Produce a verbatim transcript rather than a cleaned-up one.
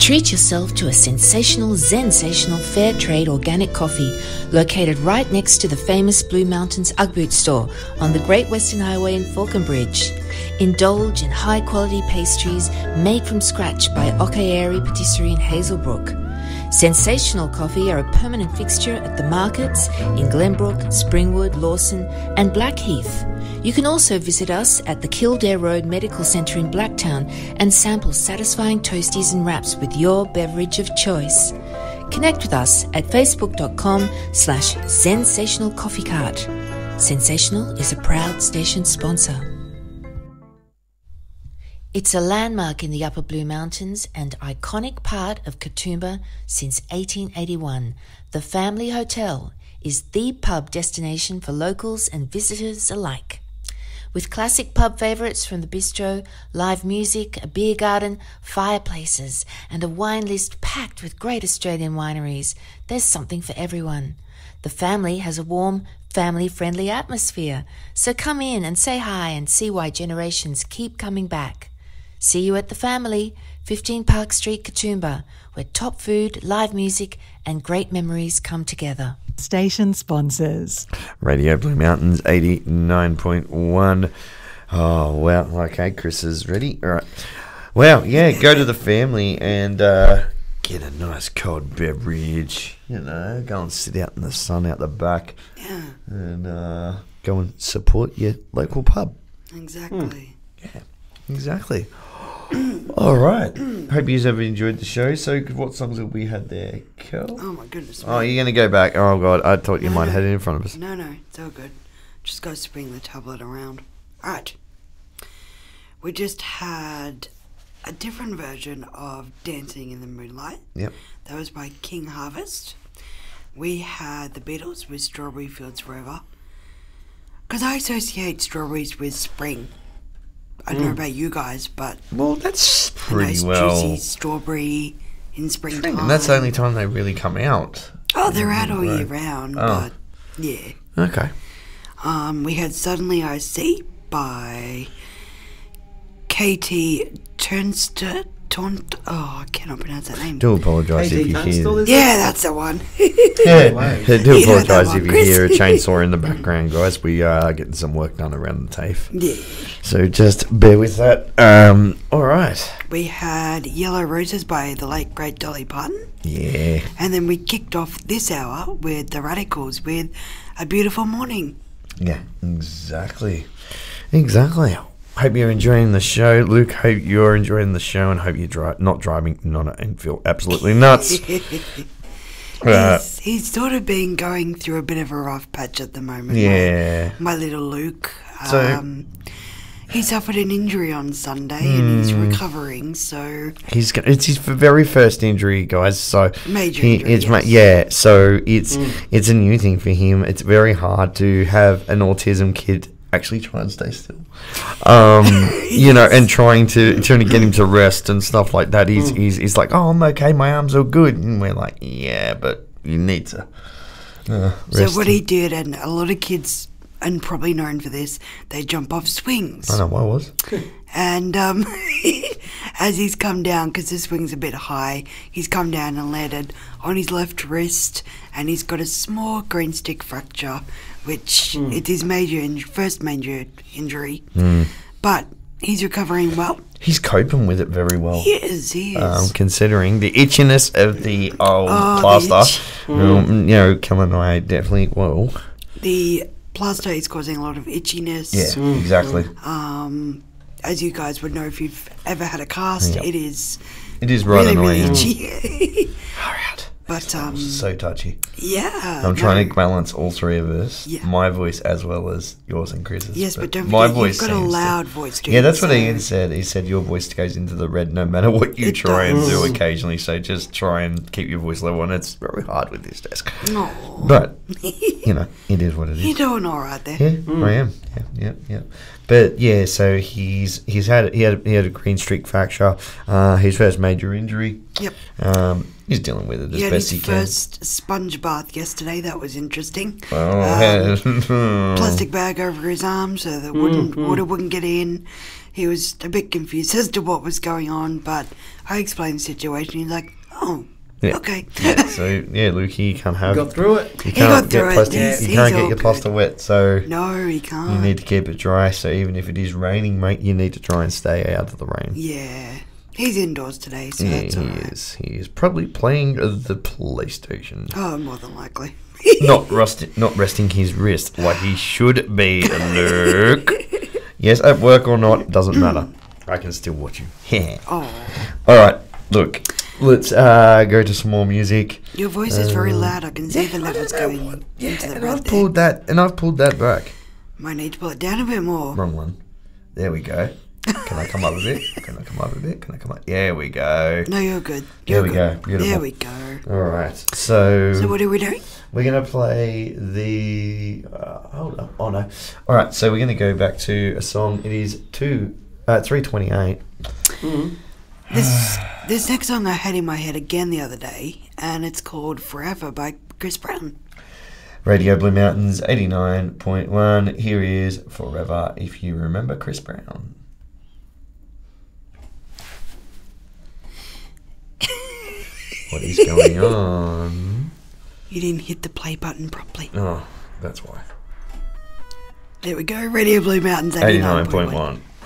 Treat yourself to a sensational, sensational fair trade organic coffee located right next to the famous Blue Mountains Ugg Boot store on the Great Western Highway in Falconbridge. Indulge in high-quality pastries made from scratch by Okaeri Patisserie in Hazelbrook. Sensational coffee are a permanent fixture at the markets in Glenbrook, Springwood, Lawson and Blackheath. You can also visit us at the Kildare Road Medical Centre in Blacktown and sample satisfying toasties and wraps with your beverage of choice. Connect with us at facebook.com slash sensational coffee cart. Sensational is a proud station sponsor. It's a landmark in the Upper Blue Mountains and iconic part of Katoomba since eighteen eighty-one. The Family Hotel is the pub destination for locals and visitors alike. With classic pub favourites from the bistro, live music, a beer garden, fireplaces, and a wine list packed with great Australian wineries, there's something for everyone. The Family has a warm, family-friendly atmosphere, so come in and say hi and see why generations keep coming back. See you at the Family, fifteen Park Street, Katoomba, where top food, live music, and great memories come together. Station sponsors. Radio Blue Mountains eighty-nine point one. Oh, well, okay, Chris is ready. All right. Well, yeah, go to the Family and uh, get a nice cold beverage. You know, go and sit out in the sun out the back. Yeah. And uh, go and support your local pub. Exactly. Mm. Yeah, exactly. All right. Hope you have enjoyed the show. So, what songs have we had there, Kel? Oh, my goodness. Oh, you're going to go back. Oh, God. I thought you no, might no. have had it in front of us. No, no. It's all good. Just go swing the tablet around. All right. We just had a different version of Dancing in the Moonlight. Yep. That was by King Harvest. We had the Beatles with Strawberry Fields Forever. Because I associate strawberries with spring. I don't mm. know about you guys, but... Well, that's pretty nice well... juicy strawberry in springtime. And that's the only time they really come out. Oh, they're out all right. year round, oh. but yeah. Okay. Um, we had Suddenly I See by Katie Turnster. Taunt, oh, I cannot pronounce that name. Do apologise if you hear... Yeah, that's the one. yeah, do You apologise one, if you Chris. hear a chainsaw in the background, guys. We are getting some work done around the TAFE. Yeah. So just bear with that. Um, all right. We had Yellow Roses by the late, great Dolly Parton. Yeah. And then we kicked off this hour with the Radicals with A Beautiful Morning. Yeah, exactly. Exactly. Hope you're enjoying the show, Luke. Hope you're enjoying the show, and hope you're dri- not driving not and feel absolutely nuts. uh, he's, he's sort of been going through a bit of a rough patch at the moment. Yeah, my, my little Luke. So um, he suffered an injury on Sunday, mm, and he's recovering. So he's gonna, it's his very first injury, guys. So major he, injury. It's yes. ma- yeah. So it's mm. it's a new thing for him. It's very hard to have an autism kid actually try and stay still, um, you know, and trying to trying to get him to rest and stuff like that. He's mm. he's, he's like, oh, I'm okay, my arms are good, and we're like, yeah, but you need to. Uh, so what he did, and a lot of kids, and probably known for this, they jump off swings. I know what I was. And um, as he's come down, because the swing's a bit high, he's come down and landed on his left wrist, and he's got a small green stick fracture, which mm. it is major in- first major injury. Mm. But he's recovering well. He's coping with it very well. He is, he is. Um, considering the itchiness of the old oh, plaster, the um, you know, coming away definitely well. The plaster is causing a lot of itchiness. Yeah, mm. exactly. Um, as you guys would know, if you've ever had a cast, yep. it is. It is right really, annoying. really itchy. Hurry out. But um, so touchy. Yeah. I'm no. trying to balance all three of us, yeah. my voice as well as yours and Chris's. Yes, but, but don't my forget, voice you've got a loud to, voice too. Yeah, that's so. what Ian said. He said your voice goes into the red no matter what you it try does. and do occasionally. So just try and keep your voice level, and it's very hard with this desk. No. But you know, it is what it is. You're doing all right there. Yeah, mm. I am. Yeah, yeah, yeah. But yeah, so he's he's had he had he had a green streak fracture. Uh, his first major injury. Yep. Um, he's dealing with it as he best he can. He had his first sponge bath yesterday. That was interesting. Oh, um, plastic bag over his arm so the wouldn't, mm-hmm. water wouldn't get in. he was a bit confused as to what was going on, but I explained the situation. He's like, oh, Yeah. okay. Yeah, so yeah, Lukey, you can't have. Got through it. You He got can't through get it. plastic. He's- You he's can't all get your pasta wet, so No, he can't. you need to keep it dry. So even if it is raining, mate, you need to try and stay out of the rain. Yeah. He's indoors today, so Yeah, that's he alright. is. He is probably playing the PlayStation. Oh, more than likely. not rusting, not resting his wrist like he should be, Luke. Yes, at work or not, doesn't matter. I can still watch you. Yeah. Oh, All right, look, let's uh, go to some more music. your voice is very Uh, loud. I can see the levels going into Yeah, the and red I've there. pulled that, and I've pulled that back. Might need to pull it down a bit more. Wrong one. There we go. Can I come up a bit? Can I come up a bit? Can I come up? There we go. No, you're good. There You're we good. go. Beautiful. There we go. All right. So, So what are we doing? we're going to play the. Uh, hold up. Oh, no. All right. So, we're going to go back to a song. It is two, uh, three twenty-eight. This this next song I had in my head again the other day, and it's called Forever by Chris Brown. Radio Blue Mountains eighty-nine point one. Here is Forever, if you remember Chris Brown. What is going on? You didn't hit the play button properly. Oh, that's why. There we go. Radio Blue Mountains eighty-nine eighty-nine point point one. one.